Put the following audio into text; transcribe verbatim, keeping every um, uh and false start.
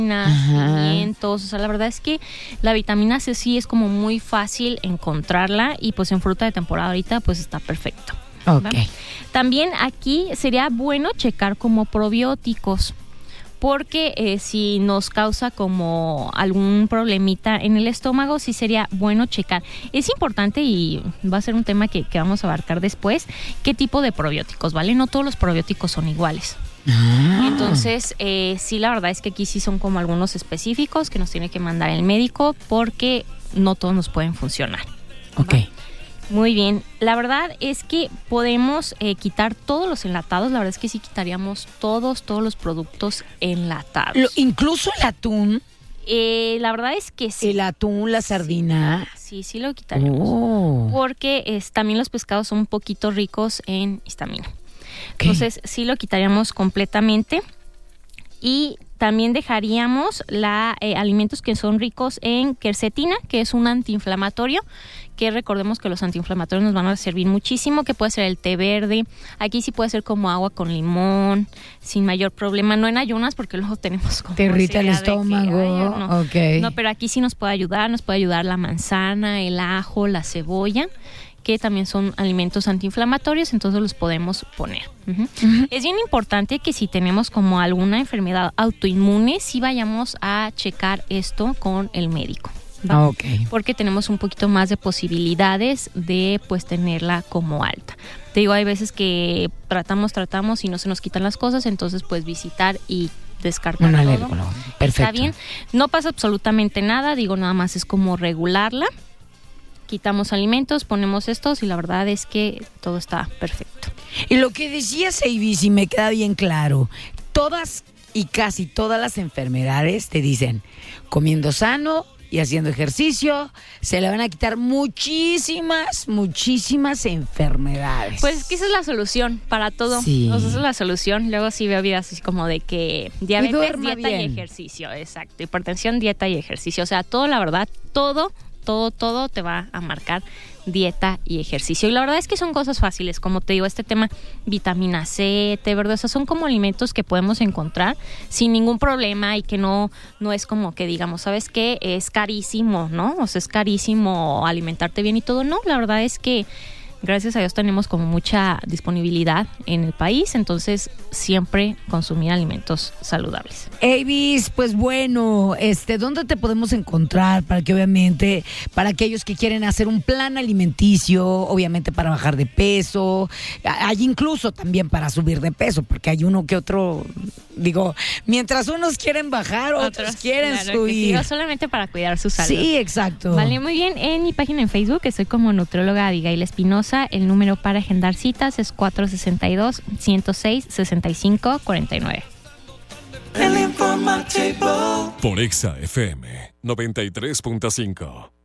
pimientos, o sea, la verdad es que la vitamina C sí es como muy fácil encontrarla y pues en fruta de temporada ahorita pues está perfecto. Ok. También aquí sería bueno checar como probióticos, porque eh, si nos causa como algún problemita en el estómago, sí sería bueno checar. Es importante y va a ser un tema que, que vamos a abarcar después, qué tipo de probióticos, ¿vale? No todos los probióticos son iguales. Ah. Entonces, eh, sí, la verdad es que aquí sí son como algunos específicos que nos tiene que mandar el médico porque no todos nos pueden funcionar. Ok. ¿Va? Muy bien, la verdad es que podemos eh, quitar todos los enlatados, la verdad es que sí quitaríamos todos, todos los productos enlatados. Lo, incluso el atún. Eh, la verdad es que sí. El atún, la sardina. Sí, sí, sí lo quitaríamos. Oh. Porque es, también los pescados son un poquito ricos en histamina. Okay. Entonces sí lo quitaríamos completamente. Y también dejaríamos la, eh, alimentos que son ricos en quercetina, que es un antiinflamatorio, que recordemos que los antiinflamatorios nos van a servir muchísimo, que puede ser el té verde. Aquí sí puede ser como agua con limón, sin mayor problema. No en ayunas, porque luego tenemos como... Te irrita el estómago. Que, ay, no. Okay. No, pero aquí sí nos puede ayudar. Nos puede ayudar la manzana, el ajo, la cebolla, que también son alimentos antiinflamatorios, entonces los podemos poner. Uh-huh. Uh-huh. Es bien importante que si tenemos como alguna enfermedad autoinmune, sí vayamos a checar esto con el médico. ¿Va? Okay. Porque tenemos un poquito más de posibilidades de pues tenerla como alta. Te digo, hay veces que tratamos, tratamos y no se nos quitan las cosas, entonces pues visitar y descartar un todo. alérgeno. Perfecto. Está bien, no pasa absolutamente nada, digo, nada más es como regularla. Quitamos alimentos, ponemos estos y la verdad es que todo está perfecto. Y lo que decías, Avis, si me queda bien claro, todas y casi todas las enfermedades te dicen, comiendo sano y haciendo ejercicio, se le van a quitar muchísimas, muchísimas enfermedades. Pues es que esa es la solución para todo. Sí. O sea, esa es la solución. Luego sí veo vidas así como de que diabetes, dieta bien. y ejercicio. Exacto. Hipertensión, dieta y ejercicio. O sea, todo, la verdad, todo... todo, todo te va a marcar dieta y ejercicio. Y la verdad es que son cosas fáciles, como te digo, este tema, vitamina C, té verde, o sea, son como alimentos que podemos encontrar sin ningún problema y que no, no es como que digamos, ¿sabes qué? Es carísimo, ¿no? O sea, es carísimo alimentarte bien y todo. No, la verdad es que gracias a Dios tenemos como mucha disponibilidad en el país, entonces siempre consumir alimentos saludables. Avis, pues bueno, este, ¿dónde te podemos encontrar? Para que obviamente, para aquellos que quieren hacer un plan alimenticio, obviamente para bajar de peso, hay incluso también para subir de peso, porque hay uno que otro, digo, mientras unos quieren bajar, otros, otros quieren claro subir. Sí, solamente para cuidar su salud. Sí, exacto. Vale, muy bien. En mi página en Facebook estoy como nutrióloga Abigail Espinosa. El número para agendar citas es cuatro sesenta y dos, ciento seis, sesenta y cinco, cuarenta y nueve. Por Exa F M noventa y tres punto cinco.